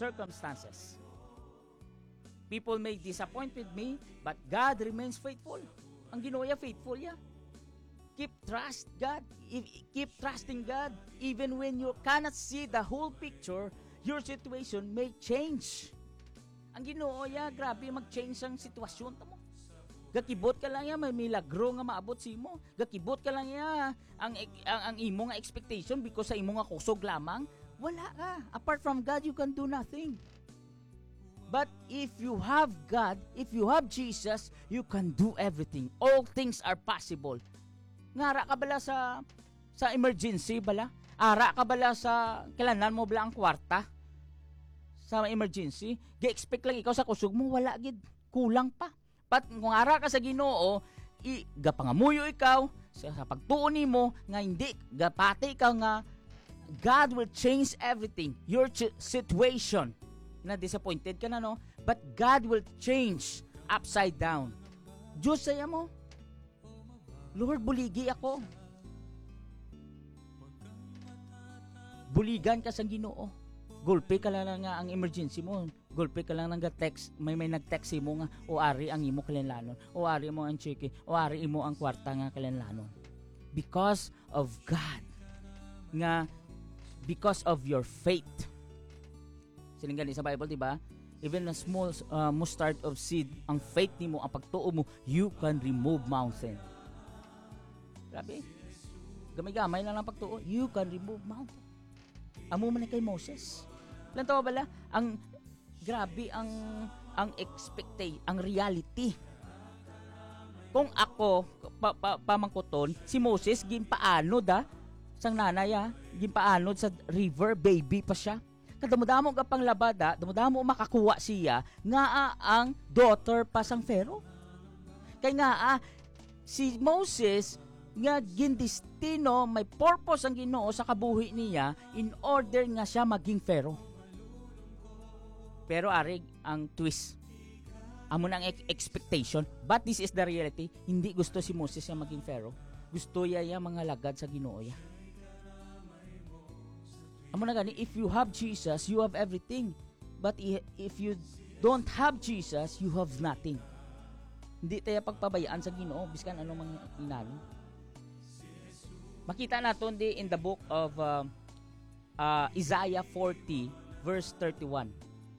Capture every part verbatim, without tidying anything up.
circumstances. People may disappoint with me, but God remains faithful. Ang Ginoo ya faithful ya. Keep trust God. Keep trusting God. Even when you cannot see the whole picture, your situation may change. Ang Ginoo ya, grabe mag-change ang sitwasyon ta mo. Gakibot ka lang ya, may milagro nga maabot si mo. Gakibot ka lang ya, ang, ang, ang imo nga expectation because sa imo nga kusog lamang, wala ka. Apart from God, you can do nothing. But if you have God, if you have Jesus, you can do everything. All things are possible. Ngara ka bala sa sa emergency bala? Ara ka bala sa kailangan mo bala ang kwarta? Sa emergency, gi-expect lang ikaw sa kusog mo, wala gid, kulang pa. Pat kung ara ka sa Ginoo, i gapangamuyo ikaw sa, sa pagtuon nimo nga hindi gapati ikaw nga God will change everything, your ch- situation. Na disappointed ka na, no? But God will change upside down. Diyos saya mo. Lord, buligi ako. Buligan ka sa Ginoo. Gulpe ka lang nga ang emergency mo. Gulpe ka lang ng text. May may nag-text mo nga, o ari ang imo kalenlanon. O ari mo ang chiki. O ari imo ang kwarta nga kalenlanon. Because of God. Nga, because of your faith. Silingan sa Bible, di ba? Even a small uh, mustard of seed, ang faith nimo, ang pagtuo mo, you can remove mountain. Grabe. Gamay-gamay lang ang pagtuo, you can remove mountain. Amo man kay Moses. Lang tawa bala, ang grabe ang ang expectation, ang reality. Kung ako pa, pa, pamangkuton, si Moses gimpaanod da sang nanay ah, gimpaanod sa river, baby pa siya. Kadamudamo ka pang labada, damudamo makakuha siya nga ah, ang daughter pa sang Pharaoh. Kay nga ah, si Moses nga gindestino, may purpose ang Ginoo sa kabuhi niya in order nga siya maging Pharaoh. Pero arig ang twist. Amo nang expectation, but this is the reality. Hindi gusto si Moses nga maging Pharaoh. Gusto niya ya mga lagad sa Ginoo ya. Amo na gani, if you have Jesus, you have everything. But if you don't have Jesus, you have nothing. Hindi tayo pagpabayaan sa Ginoo biskan ano mang inano. Makita naton di in the book of uh, uh, Isaiah forty verse thirty-one.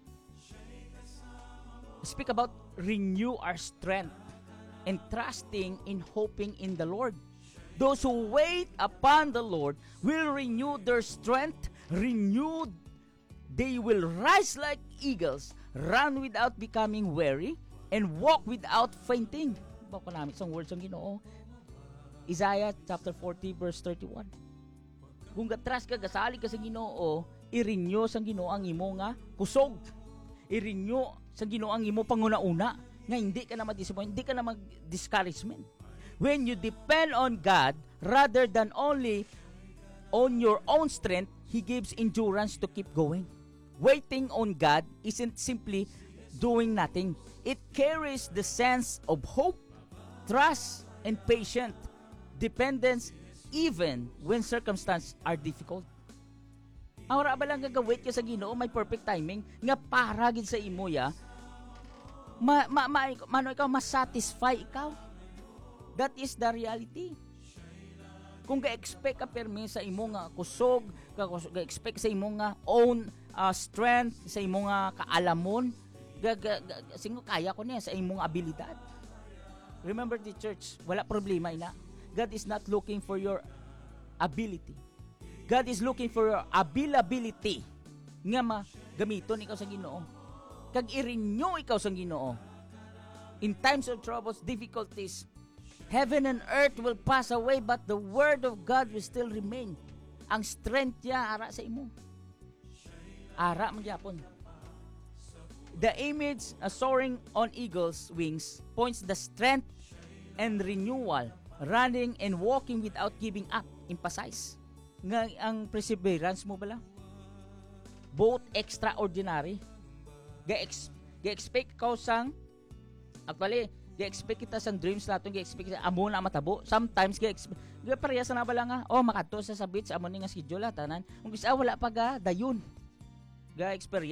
Speak about renew our strength and trusting in hoping in the Lord. Those who wait upon the Lord will renew their strength. Renewed, they will rise like eagles, run without becoming weary, and walk without fainting. Bako namin isang words ang Ginoo. Isaiah chapter forty verse thirty-one. Kung gatras ka, gasali ka sa Ginoo, i-renew sa Ginoo ang imo nga kusog. I-renew sa Ginoo ang imo panguna-una nga hindi ka na ma-disappoint, hindi ka na mag-discouragement. When you depend on God rather than only on your own strength, He gives endurance to keep going. Waiting on God isn't simply doing nothing. It carries the sense of hope, trust, and patience, dependence, even when circumstances are difficult. Awara ba lang gagawit ka sa Ginoo, may perfect timing nga para gid sa imo ya. Ma, ma, ma mano ikaw masatisfy ikaw. That is the reality. Kung ga-expect ka permi sa imo nga kusog, ga-expect sa imo nga own uh, strength, sa imo nga kaalamon, ga, ga, ga, singo kaya ko niya sa imo nga abilidad. Remember the church, wala problema ina. God is not looking for your ability. God is looking for your availability nga magamiton ikaw sa Ginoo. Kag i-renew ikaw sa Ginoo. In times of troubles, difficulties, heaven and earth will pass away, but the word of God will still remain. Ang strength niya ara sa imo. Ara man gyapon. The image uh, soaring on eagle's wings points the strength and renewal, running and walking without giving up. Emphasize. Nga ang perseverance mo bala. Both extraordinary. Ga-ex- ga-expect ka sang actually gi-expect kita sang dreams naton, gi-expect kita amo na matabo. Sometimes gi-expect gi parehas na bala nga oh makadto sa sa beach amo ni nga schedule tanan. Kung bisa wala pa ga dayon. Ga experience